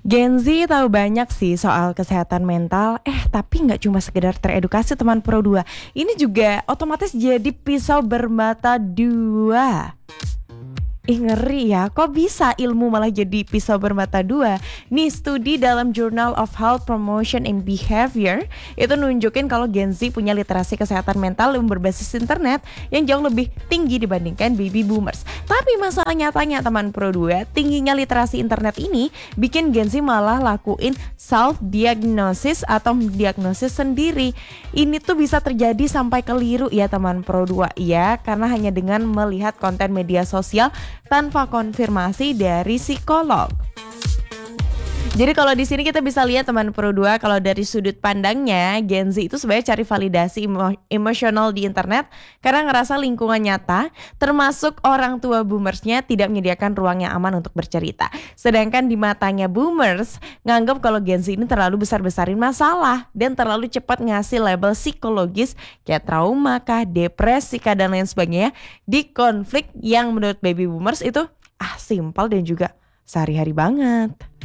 Gen Z tahu banyak sih soal kesehatan mental, tapi nggak cuma sekedar teredukasi teman Pro 2. Ini juga otomatis jadi pisau bermata dua. Ngeri ya, kok bisa ilmu malah jadi pisau bermata dua? Nih, studi dalam Journal of Health Promotion and Behavior itu nunjukin kalau Gen Z punya literasi kesehatan mental yang berbasis internet yang jauh lebih tinggi dibandingkan baby boomers. Tapi masalah nyatanya teman Pro 2, tingginya literasi internet ini bikin Gen Z malah lakuin self-diagnosis atau diagnosis sendiri. Ini tuh bisa terjadi sampai keliru ya teman Pro 2 ya, karena hanya dengan melihat konten media sosial tanpa konfirmasi dari psikolog. Jadi kalau di sini kita bisa lihat teman Pro 2, kalau dari sudut pandangnya Gen Z itu sebenarnya cari validasi emosional di internet karena ngerasa lingkungan nyata termasuk orang tua boomersnya tidak menyediakan ruang yang aman untuk bercerita. Sedangkan di matanya boomers nganggap kalau Gen Z ini terlalu besar-besarin masalah dan terlalu cepat ngasih label psikologis kayak trauma kah, depresi kah dan lain sebagainya di konflik yang menurut baby boomers itu simpel dan juga sehari-hari banget.